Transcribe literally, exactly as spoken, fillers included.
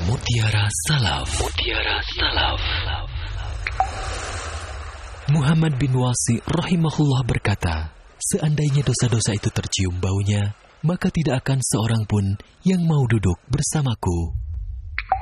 Mutiara Salaf. Mutiara Salaf. Muhammad bin Wasi rahimahullah berkata, seandainya dosa-dosa itu tercium baunya, maka tidak akan seorang pun yang mau duduk bersamaku.